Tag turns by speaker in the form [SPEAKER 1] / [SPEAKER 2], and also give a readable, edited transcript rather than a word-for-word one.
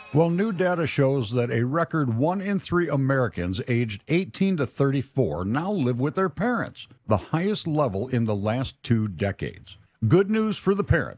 [SPEAKER 1] Well, new data shows that a record 1 in 3 Americans aged 18 to 34 now live with their parents, the highest level in the last 2 decades. Good news for the parents.